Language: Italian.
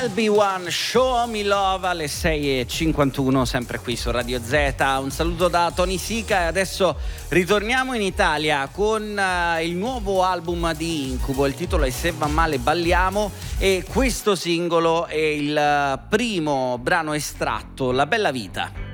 LB1 Show Me Love alle 6:51, sempre qui su Radio Z. Un saluto da Tony Sica e adesso ritorniamo in Italia con il nuovo album di Incubo. Il titolo è Se va male balliamo e questo singolo è il primo brano estratto, La bella vita.